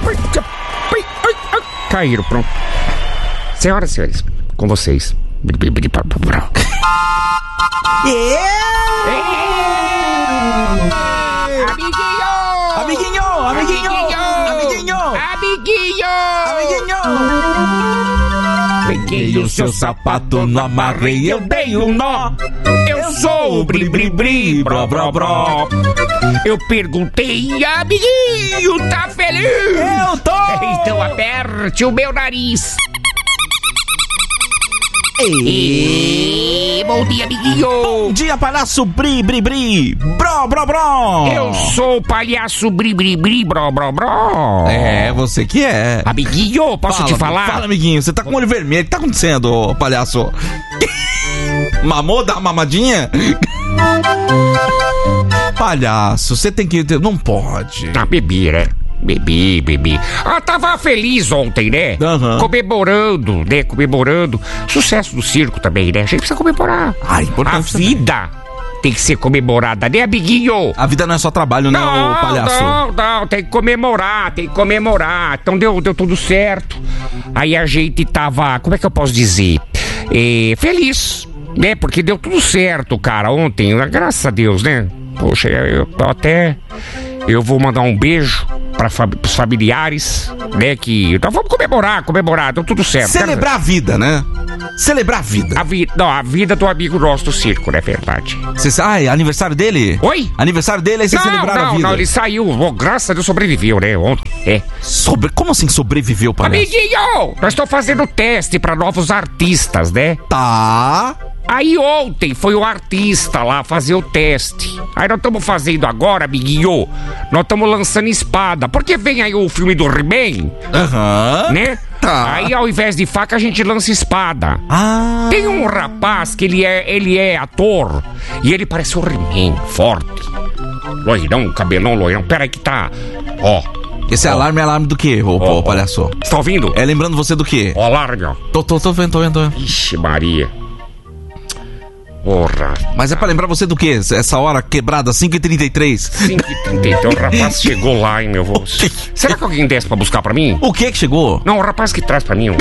Caíram, pronto. Senhoras e senhores, com vocês. Peguei o seu sapato, não amarrei, eu dei um nó. Eu sou o bri-bri-bri, bró-bró-bró. Eu perguntei, amiguinho, tá feliz? Eu tô! Então aperte o meu nariz. Bom dia, amiguinho. Bom dia, palhaço bri-bri-bri, bró-bró-bró. Eu sou o palhaço bri-bri-bri, bró-bró-bró. É, você que é. Amiguinho, posso te falar? Fala, amiguinho, você tá com o olho vermelho. O que tá acontecendo, ô, palhaço? Mamou? Dá uma mamadinha? Palhaço, você tem que... Não pode. Ah, bebi, né? Bebi. Tava feliz ontem, né? Uhum. Comemorando. Sucesso do circo também, né? A gente precisa comemorar. Importante. A vida tem que ser comemorada, né, amiguinho? A vida não é só trabalho, não, palhaço. Não, tem que comemorar. Então deu tudo certo. Aí a gente tava, como é que eu posso dizer? Feliz, né? Porque deu tudo certo, cara, ontem, graças a Deus, né? Poxa, eu vou mandar um beijo pros familiares, né, que... Então vamos comemorar, deu tudo certo. Celebrar a vida, né? Celebrar a vida. A vida do amigo nosso do circo, não é verdade? É aniversário dele? Oi? Aniversário dele, aí você celebraram a vida. Não, ele saiu, graças a Deus sobreviveu, né, ontem. Como assim sobreviveu, palhaço? Amiguinho, nós estamos fazendo teste pra novos artistas, né? Tá... Aí ontem foi o artista lá fazer o teste. Aí nós estamos fazendo agora, amiguinho. Nós estamos lançando espada. Porque vem aí o filme do He-Man, né? Tá. Aí ao invés de faca a gente lança espada. Tem um rapaz que ele é ator. E ele parece o He-Man, forte. Loirão, cabelão loirão. Pera aí que tá... Ó. Esse alarme é alarme do quê, palhaço? Você tá ouvindo? É lembrando você do quê? Ó, alarme, ó. Tô vendo. Ixi, Maria. Porra. Mas é pra lembrar você do quê? Essa hora quebrada, 5h33. 5h33, o rapaz chegou lá, hein, meu vô. Será que alguém desce pra buscar pra mim? O que chegou? Não, o rapaz que traz pra mim.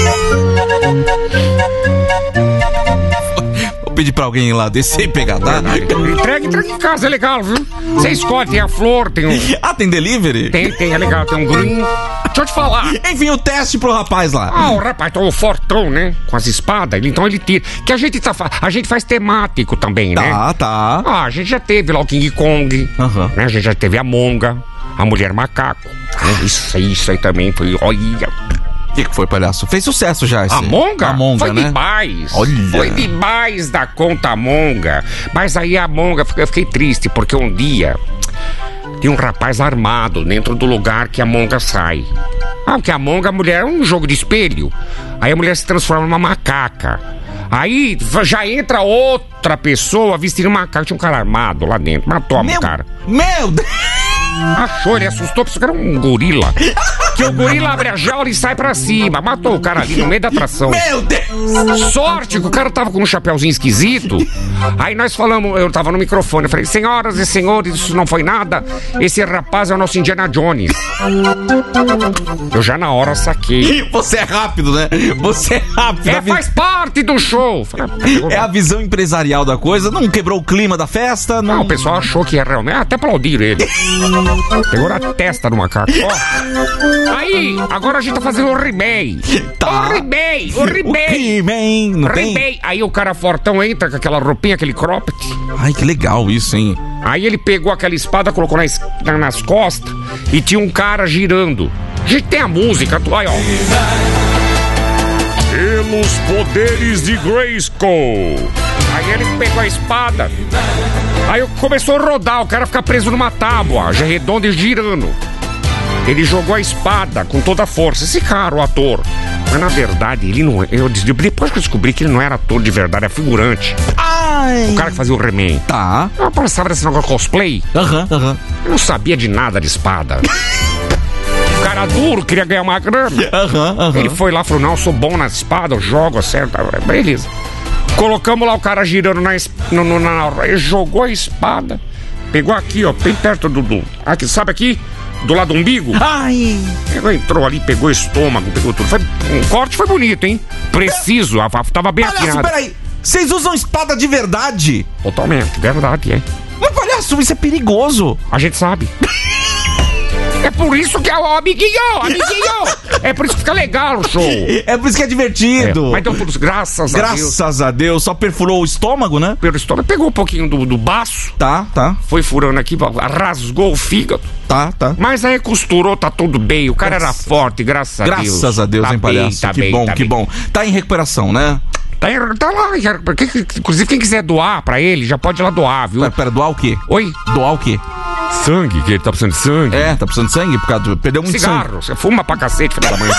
Vou pedir pra alguém ir lá descer e pegar, tá? Entrega em casa, é legal, viu? Você escolhe, tem a flor, tem um... tem delivery? Tem, é legal, tem um green. Deixa eu te falar. Enfim, o teste pro rapaz lá. O rapaz tá o fortão, né? Com as espadas, então ele tira. Que a gente faz temático também, né? Tá. A gente já teve lá o King Kong, né? A gente já teve a Monga, a Mulher Macaco. Isso aí também foi, olha... O que foi, palhaço? Fez sucesso já esse... A Monga, foi, né? Demais. Olha. Foi demais da conta a Monga. Mas aí a Monga, eu fiquei triste, porque um dia tem um rapaz armado dentro do lugar que a Monga sai. Porque a Monga, a mulher, é um jogo de espelho. Aí a mulher se transforma numa macaca. Aí já entra outra pessoa vestindo macaco. Tinha um cara armado lá dentro. Matou a cara. Meu Deus! Achou, ele assustou, porque era um gorila. Que o gorila abre a jaula e sai pra cima. Matou o cara ali no meio da atração. Meu Deus! Sorte que o cara tava com um chapeuzinho esquisito. Aí nós falamos, eu tava no microfone, eu falei: senhoras e senhores, isso não foi nada. Esse rapaz é o nosso Indiana Jones. Eu já na hora saquei. Você é rápido, né? Você é rápido. Faz parte do show. É a visão empresarial da coisa. Não quebrou o clima da festa? Não, o pessoal achou que era realmente. Até aplaudiram ele. Pegou na testa do macaco. Aí, agora a gente tá fazendo o He-Man. O He-Man. Não tem? Aí o cara fortão entra com aquela roupinha, aquele cropped. Ai, que legal isso, hein? Aí ele pegou aquela espada, colocou nas costas e tinha um cara girando. A gente tem a música, olha, ó. Pelos poderes de Grayskull. Aí ele pegou a espada. Aí começou a rodar, o cara fica preso numa tábua, já redonda e girando. Ele jogou a espada com toda a força. Esse cara, o ator. Mas na verdade, ele não... Depois que eu descobri que ele não era ator de verdade, era figurante. O cara que fazia o He-Man. Tá. Eu pensava nesse negócio cosplay. Eu não sabia de nada de espada. O cara duro, queria ganhar uma grana. Ele foi lá e falou: não, eu sou bom na espada, eu jogo, acerto. Beleza. Colocamos lá o cara girando ele jogou a espada. Pegou aqui, ó, bem perto do... Aqui, sabe aqui? do lado do umbigo. Ai! Entrou ali, pegou o estômago, pegou tudo. Um corte foi bonito, hein? Preciso, tava bem Palhaço, afinado. peraí. Vocês usam espada de verdade? Totalmente, verdade, é. Mas, palhaço, isso é perigoso. A gente sabe. É por isso que é o amiguinho! É por isso que fica legal o show. É por isso que é divertido. Mas deu tudo, graças a Deus. Graças a Deus, só perfurou o estômago, né? Pelo estômago, pegou um pouquinho do baço, Tá. foi furando aqui, rasgou o fígado. Tá. Mas aí costurou, tá tudo bem. O cara era forte, graças a Deus. Graças a Deus, Tá hein, palhaço? bem, tá que bem, bom, tá que bem. bom. Tá em recuperação, né? Tá lá, inclusive quem quiser doar pra ele, já pode ir lá doar, viu? Pera, doar o quê? Oi? Doar o quê? Sangue, que ele tá precisando de sangue. É, tá precisando de sangue? Por causa do... Perdeu muito Cigarro, você fuma pra cacete, filho da mãe.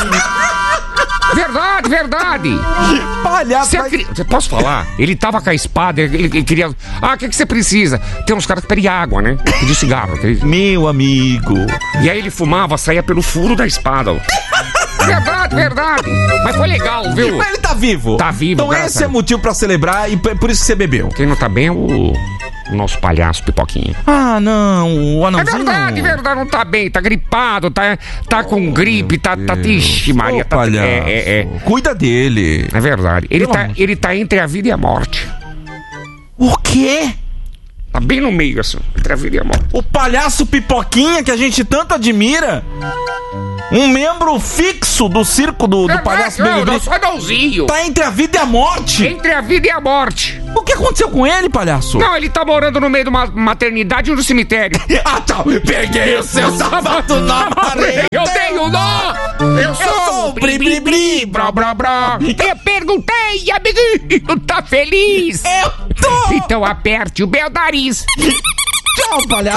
Verdade. Palhaço, Você posso falar? Ele tava com a espada, ele queria... o que você precisa? Tem uns caras que pedem água, né? Pediu cigarro. Meu amigo. E aí ele fumava, saía pelo furo da espada. Verdade. Mas foi legal, viu? Mas ele tá vivo. Tá vivo, Então graças esse é a Deus. motivo pra celebrar e por isso que você bebeu. Quem não tá bem é o nosso palhaço Pipoquinha. Ah, não. O É anãozinho. verdade, não tá bem, tá gripado, tá com gripe, tá ixi, Maria, Ô, tá... palhaço. Cuida dele. É verdade. Pelo amor. Ele tá entre a vida e a morte. O quê? Tá bem no meio, assim, entre a vida e a morte. O palhaço Pipoquinha que a gente tanto admira. Um membro fixo do circo do palhaço Bem Nosso anãozinho. tá entre a vida e a morte. Entre a vida e a morte. O que aconteceu com ele, palhaço? Não, ele tá morando no meio de uma maternidade e no cemitério. Ah, tchau. Peguei o seu sapato na parede. Eu tenho dó! Eu sou o bri, bró. Eu perguntei, amiguinho, tá feliz? Eu tô. Então aperte o meu nariz. Tchau, palhaço.